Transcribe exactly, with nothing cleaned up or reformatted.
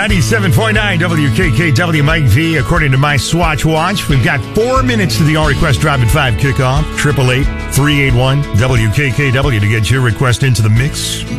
ninety-seven point nine W K K W, Mike V. According to my Swatch Watch, we've got four minutes to the All Request Drive at five kickoff. Triple eight three eight one W K K W to get your request into the mix.